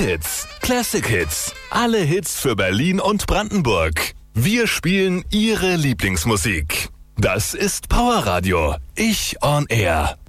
Hits, Classic Hits, alle Hits für Berlin und Brandenburg. Wir spielen Ihre Lieblingsmusik. Das ist Powerradio. Ich on Air.